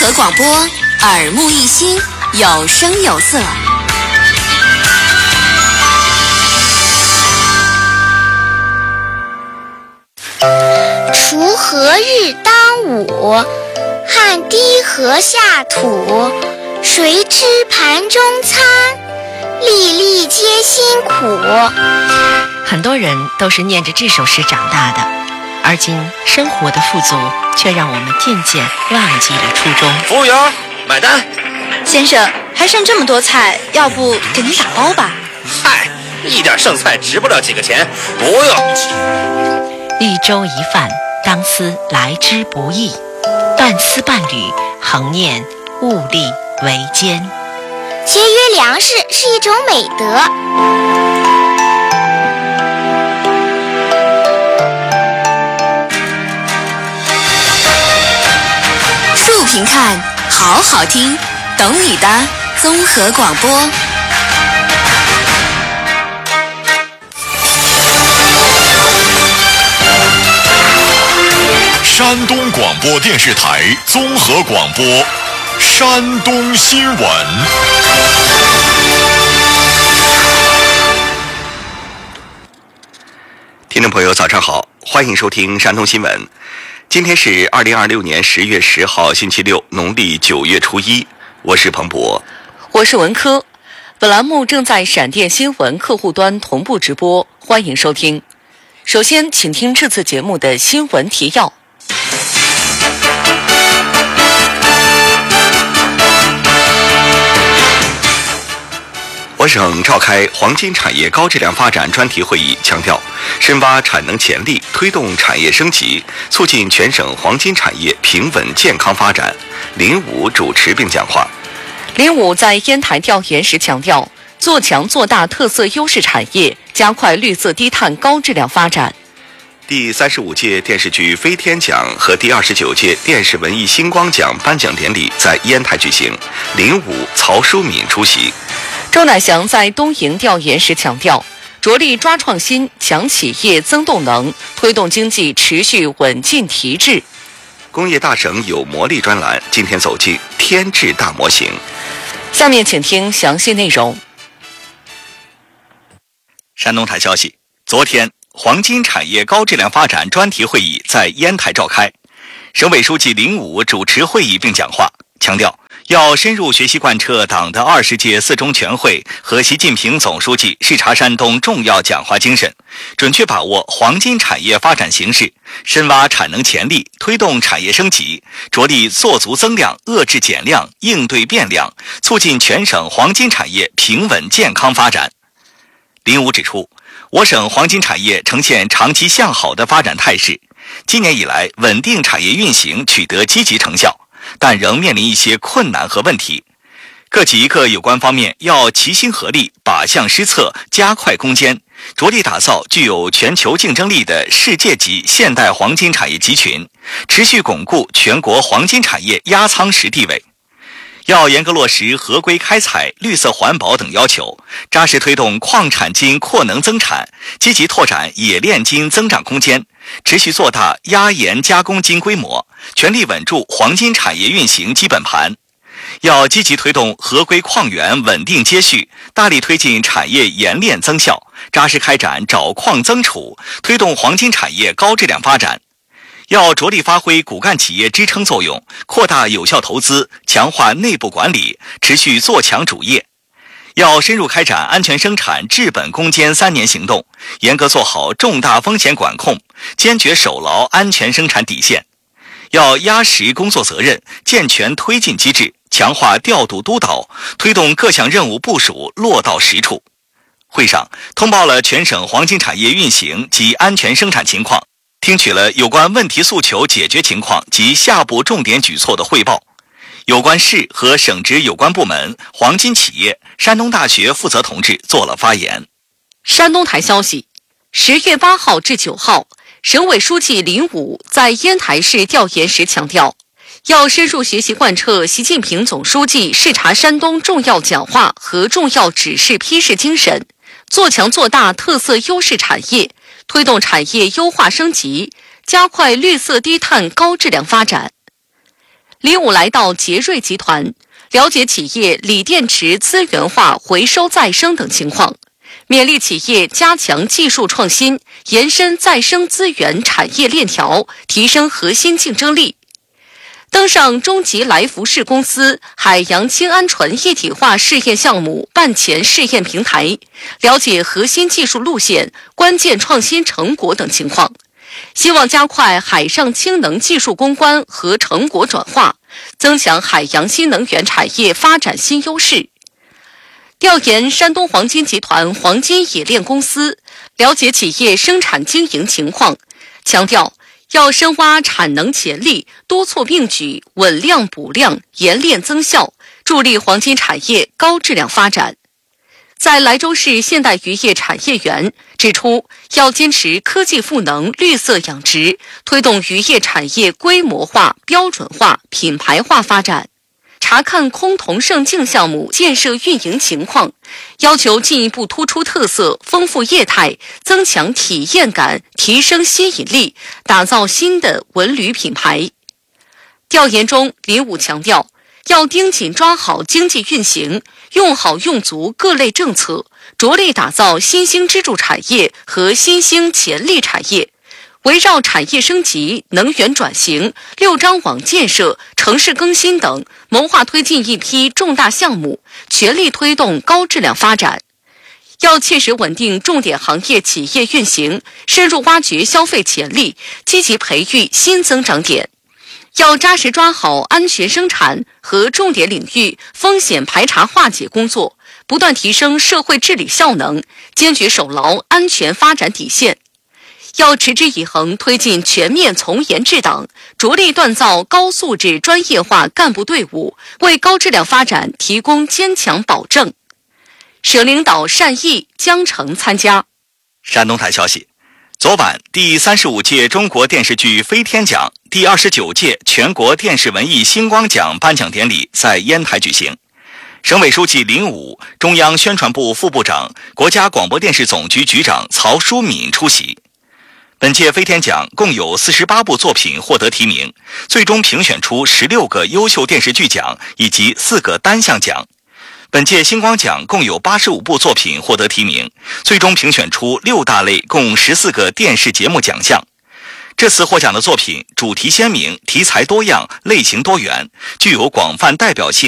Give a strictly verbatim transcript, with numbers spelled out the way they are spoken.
合广播，耳目一新，有声有色。 锄禾日当午，汗滴禾下土。谁知盘中餐，粒粒皆辛苦。 很多人都是念着这首诗长大的，而今生活的富足却让我们渐渐忘记了初衷。 服务员，买单。 先生，还剩这么多菜，要不给您打包吧？ 嗨，一点剩菜值不了几个钱，不用。 一粥一饭，当思来之不易；半丝半缕，恒念物力维艰。 节约粮食是一种美德。 竖屏看，好好听，懂你的综合广播。 山东广播电视台综合广播，山东新闻。 听众朋友，早上好，欢迎收听山东新闻。今天是二零二六年十月十号，星期六，农历九月初一。我是彭博， 我是文科。本栏目正在闪电新闻客户端同步直播，欢迎收听。首先，请听这次节目的新闻提要。 我省召开黄金产业高质量发展专题会议，强调深挖产能潜力，推动产业升级，促进全省黄金产业平稳健康发展。林武主持并讲话。 林武在烟台调研时强调，做强做大特色优势产业，加快绿色低碳高质量发展。 第三十五届电视剧飞天奖和第二十九届电视文艺星光奖颁奖典礼在烟台举行，林武、曹淑敏出席。 周乃祥在东营调研时强调，着力抓创新，强企业增动能，推动经济持续稳进提质。 工业大省有魔力专栏今天走进天质大模型。 下面请听详细内容。 山东台消息，昨天黄金产业高质量发展专题会议在烟台召开，省委书记林武主持会议并讲话，强调要深入学习贯彻党的二十届四中全会和习近平总书记视察山东重要讲话精神，准确把握黄金产业发展形势，深挖产能潜力，推动产业升级，着力做足增量、遏制减量、应对变量，促进全省黄金产业平稳健康发展。林武指出，我省黄金产业呈现长期向好的发展态势，今年以来稳定产业运行取得积极成效，但仍面临一些困难和问题。各级各有关方面要齐心合力，靶向施策，加快攻坚，着力打造具有全球竞争力的世界级现代黄金产业集群，持续巩固全国黄金产业压舱石地位。要严格落实合规开采、绿色环保等要求，扎实推动矿产金扩能增产，积极拓展冶炼金增长空间，持续做大压延加工金规模，全力稳住黄金产业运行基本盘。要积极推动合规矿源稳定接续，大力推进产业冶炼增效，扎实开展找矿增储，推动黄金产业高质量发展。要着力发挥骨干企业支撑作用，扩大有效投资，强化内部管理，持续做强主业。要深入开展安全生产治本攻坚三年行动，严格做好重大风险管控，坚决守牢安全生产底线。要压实工作责任，健全推进机制，强化调度督导，推动各项任务部署落到实处。会上通报了全省黄金产业运行及安全生产情况，听取了有关问题诉求解决情况及下步重点举措的汇报。有关市和省直有关部门、黄金企业、山东大学负责同志做了发言。 山东台消息，十月八号至九号，省委书记林武在烟台市调研时强调，要深入学习贯彻习近平总书记视察山东重要讲话和重要指示批示精神，做强做大特色优势产业，推动产业优化升级，加快绿色低碳高质量发展。 林武来到杰瑞集团，了解企业锂电池资源化、回收再生等情况，勉励企业加强技术创新，延伸再生资源产业链条，提升核心竞争力。登上中极来福士公司海洋氢鹌鹑一体化试验项目办前试验平台，了解核心技术路线、关键创新成果等情况，希望加快海上氢能技术攻关和成果转化，增强海洋新能源产业发展新优势。调研山东黄金集团黄金冶炼公司，了解企业生产经营情况，强调要深挖产能潜力，多措并举，稳量补量，研炼增效，助力黄金产业高质量发展。在莱州市现代渔业产业园指出，要坚持科技赋能、绿色养殖，推动渔业产业规模化、标准化、品牌化发展。查看崆峒胜境项目建设运营情况，要求进一步突出特色，丰富业态，增强体验感，提升吸引力，打造新的文旅品牌。调研中，林武强调，要盯紧抓好经济运行，用好用足各类政策，着力打造新兴支柱产业和新兴潜力产业，围绕产业升级、能源转型、六张网建设、城市更新等，谋划推进一批重大项目，全力推动高质量发展。要切实稳定重点行业企业运行，深入挖掘消费潜力，积极培育新增长点。要扎实抓好安全生产和重点领域风险排查化解工作，不断提升社会治理效能，坚决守牢安全发展底线。要持之以恒推进全面从严治党，着力锻造高素质专业化干部队伍，为高质量发展提供坚强保证。省领导单毅、江澄参加。 山东台消息，昨晚第三十五届中国电视剧飞天奖、第二十九届全国电视文艺星光奖颁奖典礼在烟台举行。省委书记林武、中央宣传部副部长、国家广播电视总局局长曹淑敏出席。本届飞天奖共有四十八部作品获得提名，最终评选出十六个优秀电视剧奖以及四个单项奖。本届星光奖共有八十五部作品获得提名，最终评选出六大类共十四个电视节目奖项。这次获奖的作品主题鲜明，题材多样，类型多元，具有广泛代表性。